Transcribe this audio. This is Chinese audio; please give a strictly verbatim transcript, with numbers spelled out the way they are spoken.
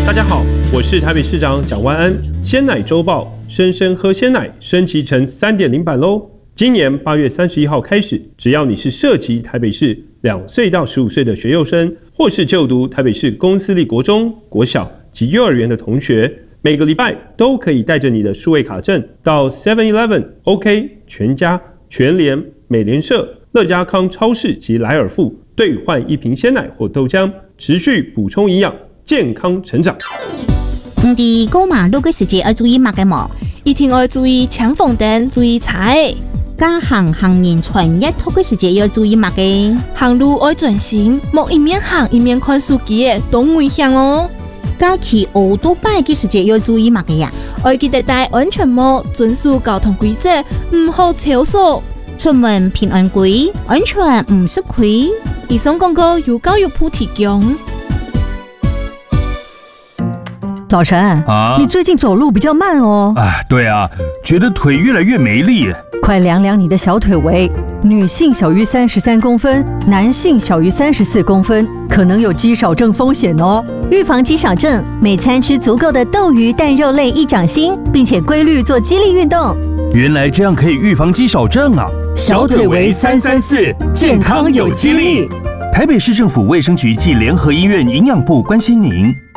大家好，我是台北市长蒋万安。鲜奶周报，生生喝鲜奶升级成 三点零 版喽。今年八月三十一号开始，只要你是涉及台北市两岁到十五岁的学幼生，或是就读台北市公私立国中、国小及幼儿园的同学，每个礼拜都可以带着你的数位卡证到 seven eleven、OK、全家、全联、美联社、乐家康超市及莱尔富兑换一瓶鲜奶或豆浆，持续补充营养，健康成长。 唔伫过马路嘅时节要注意乜嘅冇？ 一定要注意抢红灯，注意踩。 加行行人穿越拖嘅时节要注意乜嘅？ 行路要專心，莫一面行一面看手機嘅，都危險哦。 加騎奧多拜嘅時節要注意乜嘅呀？ 要記得戴安全帽，遵守交通規則，唔好超速。 出門平安歸，安全唔吃虧。 以上廣告由教育部提供。 老陳啊，你最近走路比較慢哦。 哎，對啊，覺得腿越來越沒力。 快量量你的小腿圍，女性小於三十三公分，男性小於三十四公分，可能有肌少症風險哦。 預防肌少症，每餐吃足夠的豆魚蛋肉類一掌心，並且規律做肌力運動。 原來這樣可以預防肌少症啊！ 小腿圍三三四，健康有肌力。 台北市政府衛生局暨聯合醫院營養部關心您。